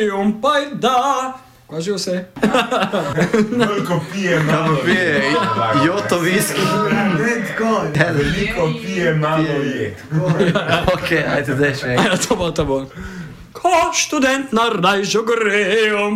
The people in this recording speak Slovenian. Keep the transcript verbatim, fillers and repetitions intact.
grejom, pajda. Kaj že vse? Veliko pije, malo pije, joto viski. Veliko pije, malo je. Ok, ajde, daj še enkrat. To bo, to bo. Ko študent na rajžo grejom,